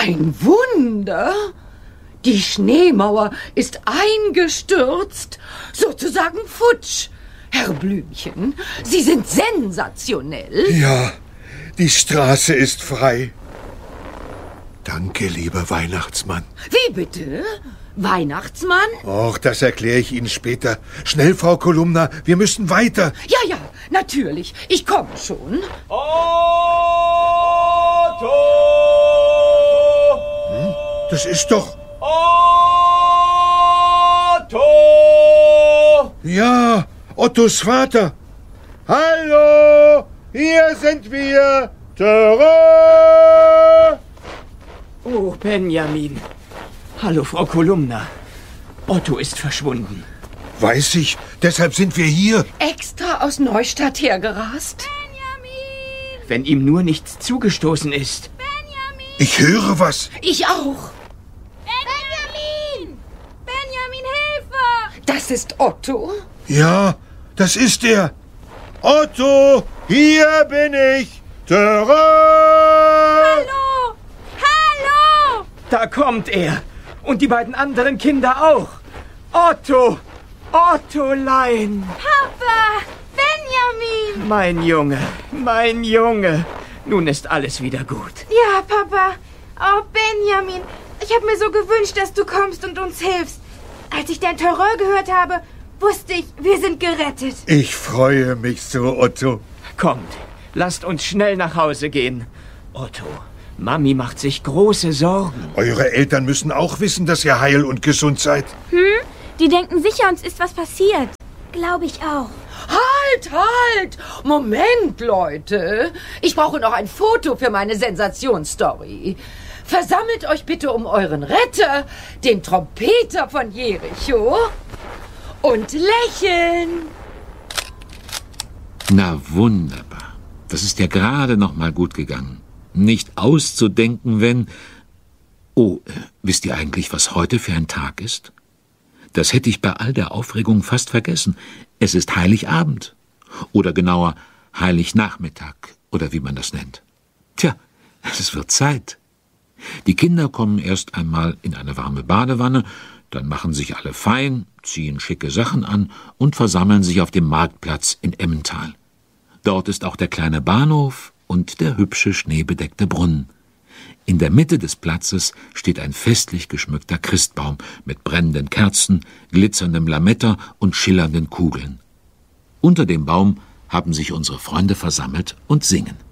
Ein Wunder! Die Schneemauer ist eingestürzt, sozusagen futsch. Herr Blümchen, Sie sind sensationell. Ja, die Straße ist frei. Danke, lieber Weihnachtsmann. Wie bitte? Weihnachtsmann? Och, das erkläre ich Ihnen später. Schnell, Frau Kolumna, wir müssen weiter. Ja, natürlich. Ich komme schon. Otto! Das ist doch... Otto! Ja, Ottos Vater. Hallo, hier sind wir. Tada! Oh, Benjamin. Hallo, Frau Kolumna. Otto ist verschwunden. Weiß ich, deshalb sind wir hier. Extra aus Neustadt hergerast. Benjamin! Wenn ihm nur nichts zugestoßen ist. Benjamin! Ich höre was. Ich auch. Benjamin! Benjamin, Hilfe! Das ist Otto. Ja, das ist er. Otto, hier bin ich. Tada! Hallo! Hallo! Da kommt er. Und die beiden anderen Kinder auch. Otto! Ottolein! Papa! Benjamin! Mein Junge, mein Junge. Nun ist alles wieder gut. Ja, Papa. Oh, Benjamin. Ich habe mir so gewünscht, dass du kommst und uns hilfst. Als ich dein Terror gehört habe, wusste ich, wir sind gerettet. Ich freue mich so, Otto. Kommt, lasst uns schnell nach Hause gehen. Otto, Mami macht sich große Sorgen. Eure Eltern müssen auch wissen, dass ihr heil und gesund seid. Die denken sicher, uns ist was passiert. Glaube ich auch. Halt! Moment, Leute. Ich brauche noch ein Foto für meine Sensationsstory. Versammelt euch bitte um euren Retter, den Trompeter von Jericho. Und lächeln. Na wunderbar. Das ist ja gerade noch mal gut gegangen. Nicht auszudenken, wenn... Oh, wisst ihr eigentlich, was heute für ein Tag ist? Das hätte ich bei all der Aufregung fast vergessen. Es ist Heiligabend. Oder genauer, Heilignachmittag, oder wie man das nennt. Tja, es wird Zeit. Die Kinder kommen erst einmal in eine warme Badewanne, dann machen sich alle fein, ziehen schicke Sachen an und versammeln sich auf dem Marktplatz in Emmental. Dort ist auch der kleine Bahnhof und der hübsche schneebedeckte Brunnen. In der Mitte des Platzes steht ein festlich geschmückter Christbaum mit brennenden Kerzen, glitzerndem Lametta und schillernden Kugeln. Unter dem Baum haben sich unsere Freunde versammelt und singen.